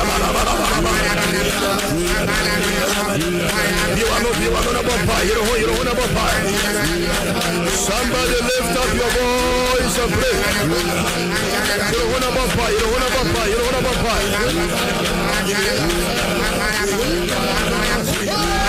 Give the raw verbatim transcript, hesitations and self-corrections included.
Somebody lift up your voice and pray. You don't want to bump, you don't want to bump, you don't want to bump.